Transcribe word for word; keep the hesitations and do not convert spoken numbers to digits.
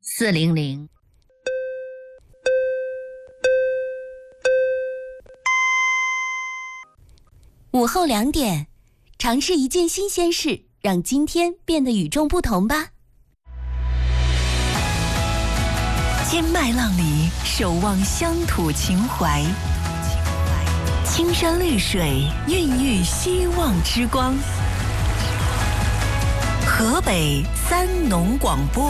四零零。 午后两点，尝试一件新鲜事，让今天变得与众不同吧。 金麦浪里守望乡土情怀，青山绿水孕育希望之光。河北三农广播。